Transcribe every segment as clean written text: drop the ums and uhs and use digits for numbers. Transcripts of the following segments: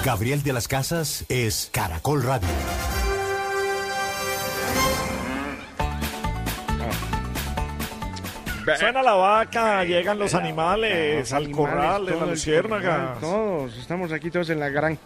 Gabriel de las Casas es Caracol Radio. Suena la vaca, llegan los animales al corral de la luciérnaga. Todos, estamos aquí todos en la granja.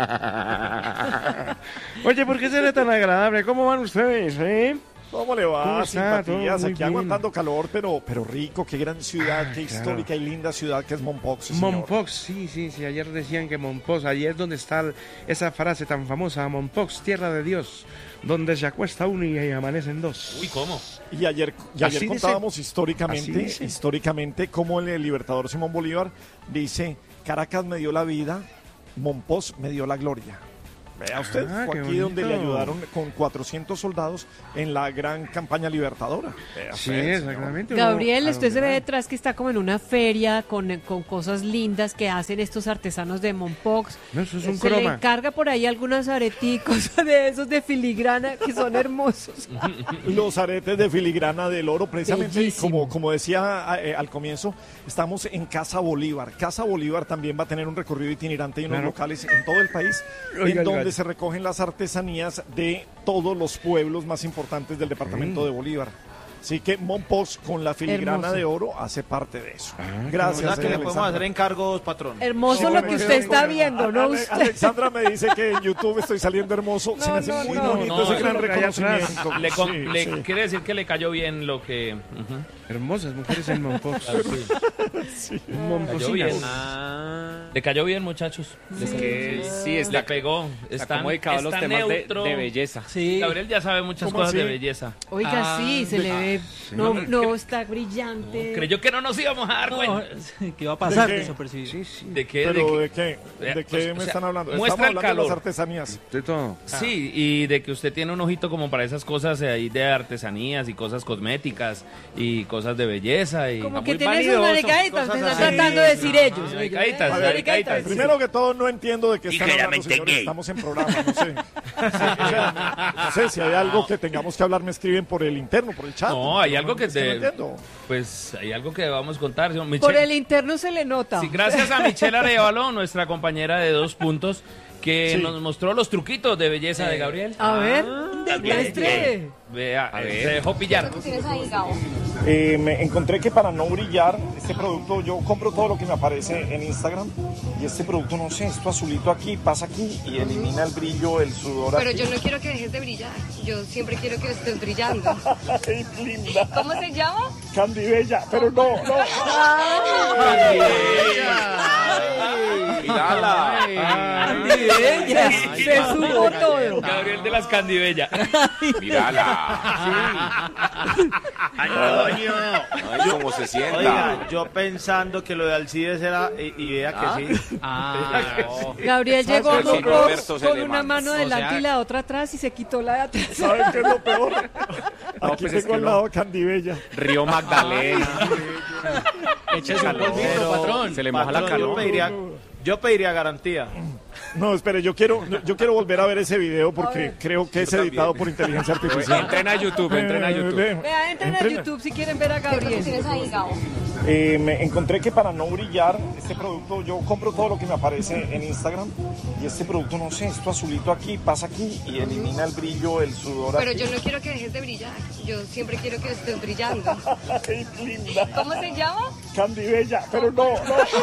Oye, ¿por qué será tan agradable? ¿Cómo van ustedes, ¿Cómo le va? ¿Cómo está? Simpatías, Todo muy aquí bien. aguantando calor, pero rico, qué gran ciudad, qué claro. histórica y linda ciudad que es Mompox, sí, señor. Mompox, sí, ayer decían que Mompox, ayer donde está esa frase tan famosa, Mompox, tierra de Dios, donde se acuesta uno y amanecen dos. Uy, ¿cómo? Y ayer Así contábamos dice. históricamente cómo el libertador Simón Bolívar dice, Caracas me dio la vida, Mompox me dio la gloria. Vea usted, fue qué aquí donde le bonito. ayudaron con 400 soldados en la gran campaña libertadora. Vea Sí, usted, exactamente. Gabriel, Uno, ¿a usted se dónde ve va? detrás que está como en una feria con cosas lindas que hacen estos artesanos de Mompox. No, eso es un Se le croma. encarga por ahí algunos areticos de esos de filigrana que son hermosos. Los aretes de filigrana del oro, precisamente Bellísimo. como decía al comienzo, estamos en Casa Bolívar. Casa Bolívar también va a tener un recorrido itinerante y unos Claro. locales en todo el país, Oiga, en donde oiga. se recogen las artesanías de todos los pueblos más importantes del departamento de Bolívar. Así que Mompox con la filigrana Hermoso. de oro hace parte de eso. qué Gracias, O sea, que le señor podemos Alexandra. hacer encargos, patrón. Hermoso Sí, lo me que quedo usted está con- viendo, ¿no? Usted. Alexandra me dice que en YouTube estoy saliendo hermoso. Se me hace muy bonito no, ese gran eso es lo que hay atrás. reconocimiento. Sí, sí. Quiere decir que le cayó bien lo que... Hermosas mujeres en Mompox. Claro, sí. Cayó bien. Momposinas. Le cayó bien, muchachos. Que sí, está, Le pegó. está como dedicado a los está temas neutro. de belleza. Sí. Gabriel ya sabe muchas ¿Cómo cosas así? de belleza. Oiga, sí, se le ve. No, No, está brillante. Creyó que no nos íbamos a dar cuenta. ¿Qué va a pasar? ¿De qué? Desapercibido. Sí, sí. ¿De qué? ¿Pero ¿De de qué? ¿De qué pues, o me sea, están hablando? muestra Estamos el hablando de las calor. artesanías. De todo. Sí, y de que usted tiene un ojito como para esas cosas ahí de artesanías y cosas cosméticas y cosas de belleza. Y Como que muy tiene sus vanidoso. maricaditas, me cosas están así. tratando de decir ellos. Maricaditas, A ver, maricaditas. Primero que todo, no entiendo de qué están hablando, señores. Estamos en programa, no sé. O sea, no sé si hay algo que tengamos que hablar, me escriben por el interno, por el chat. No, hay algo que es no te... entiendo. Pues hay algo que vamos a contar. señor Por Michelle. el interno se le nota. Sí, gracias a Michelle Arevalo, nuestra compañera de 2 puntos, que Sí. nos mostró los truquitos de belleza de Gabriel. A ver, demuestre. Vea, se dejó pillar. Me encontré que para no brillar, este producto, yo compro todo lo que me aparece en Instagram y este producto, no sé, esto azulito aquí, pasa aquí y elimina el brillo, el sudor. Pero aquí. yo no quiero que dejes de brillar. Yo siempre quiero que estés brillando. Ay, linda, ¿Cómo se llama? Candy Bella, pero no. Se sudó todo. Gabriel de las Candibella. Antonio. Ay, cómo se sienta. Oiga, yo pensando que lo de Alcides era, y vea que sí. Gabriel llegó a el señor Mompox Roberto se con le una manda. mano delante y la otra atrás y se quitó la de atrás. ¿Saben qué es lo peor? Aquí pues es tengo que al no. lado Candy Bella. Río Magdalena. Échese un polvito, patrón. Se le moja la Patrón, calor. yo pediría garantía. No, espere, yo quiero volver a ver ese video porque creo que es editado por inteligencia artificial. Entren a YouTube, entren a YouTube. Vea, entren a YouTube si quieren ver a Gabriel. Tienes ahí, Gabo. Me encontré que para no brillar, este producto, yo compro todo lo que me aparece en Instagram y este producto, no sé, esto azulito aquí, pasa aquí y elimina el brillo, el sudor. Pero aquí. yo no quiero que dejes de brillar. Yo siempre quiero que estés brillando. Ay, linda, ¿Cómo se llama? Candy Bella, pero no.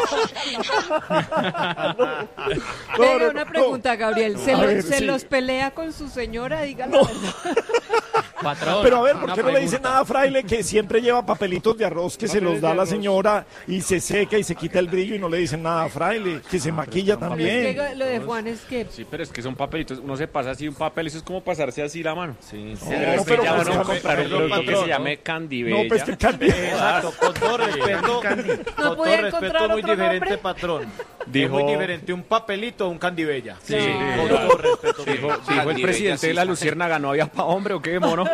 Venga, una pregunta, Gabriel. ¿Se, A ver, se sí. los pelea con su señora? Díganlo. Patrón. Pero a ver, ¿por una qué no le pregunta. dicen nada a Fraile que siempre lleva papelitos de arroz que se los da a la señora y se seca y se quita el brillo y no le dicen nada a Fraile, que se maquilla Es también? que lo de Juan es que Sí, pero es que son papelitos. Uno se pasa así un papel, eso es como pasarse así la mano. Sí, sí. Pero es que pero ya pues, van a Candy- comprar un pero, producto que patrón, se llame Candy No, Bella. pues que Candy Exacto, con todo respeto, con podía todo encontrar respeto, muy otro diferente, nombre. patrón. Dijo- Es muy diferente un papelito a un candibella. Sí. Con todo respeto. Dijo el presidente de la Luciérnaga, ¿no había pa' hombre o qué, mono?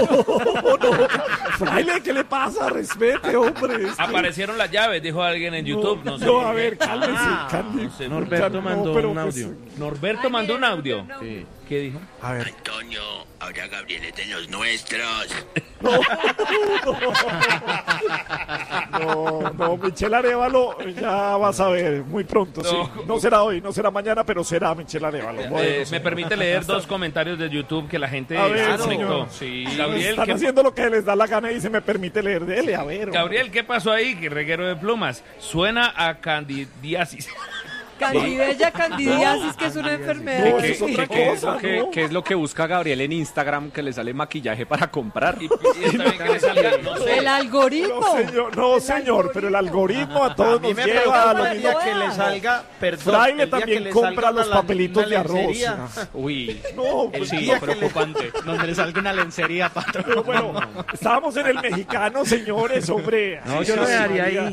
Fraile, ¿qué le pasa? Respete, hombre. Es que- Aparecieron las llaves, dijo alguien en YouTube. No, sé No, por a qué. ver, cálmese, Candy. No sé, Norberto mandó pero un pues, audio. Norberto mandó un audio. ¿Qué dijo? A ver, Antonio, ahora Gabriel es de los nuestros. No, Michelle Arévalo, ya vas a ver, muy pronto, sí. No será hoy, no será mañana, pero será Michelle Arévalo. ¿Me permite leer dos comentarios de YouTube que la gente A ver, conectó? señor. Sí. Gabriel, Están haciendo lo que les da la gana y se me permite leer. Dele, a ver. Gabriel, ¿qué pasó ahí? Que reguero de plumas. Suena a candidiasis. Candidella, candidiasis, que es una enfermedad. No, eso es otra cosa, ¿no? ¿Qué es lo que busca Gabriel en Instagram que le sale maquillaje para comprar? Y está bien que le salga, no sé. El algoritmo. No, señor, pero el algoritmo a todos nos lleva a lo el mismo. día que le salga, perdón, Fraile el día que también le compra salga los una papelitos de arroz. lencería. Uy, No, pues, sí, día que le- preocupante. Donde le salga una lencería, patrón. pero bueno, estábamos en el mexicano, señores, hombre. No, yo lo dejaría ahí.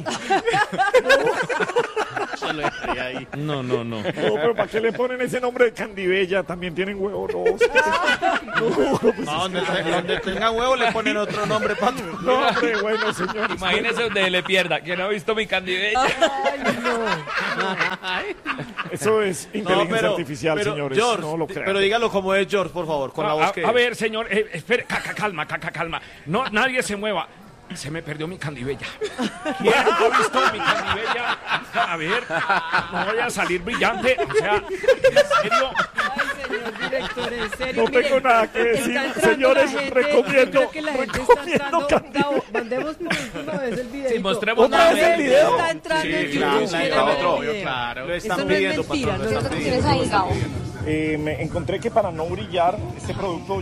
Yo lo dejaría ahí. No. No, pero ¿para qué le ponen ese nombre de Candibella? También tienen huevo, no. No, donde tenga huevo le ponen otro nombre, patrón. No, hombre, bueno, señor. Imagínese donde le pierda. Que no ha visto mi candidella. Eso es inteligencia artificial, señores. George, no lo crean. pero dígalo como es George, por favor, con la voz que A ver, señor, espere, calma. No, nadie se mueva. Se me perdió mi candibella. ¿Quién ha visto mi candibella? A ver, no voy a salir brillante. O sea, ¿en serio? Ay, señor director, en serio. No tengo nada que decir, está entrando señores, la gente, recomiendo- yo creo que la gente está recomiendo entrando. Candibella. Gabo, mandemos por última vez el video. Sí, mostremos ¿Otra una vez el vez. video? Está entrando en claro, YouTube. claro, quiero ver el otro, video. claro. Lo Eso están no es pidiendo, mentira, patrón, no lo es están mentira. pidiendo. ¿Tienes ahí, Gabo? Me encontré que para no brillar, este producto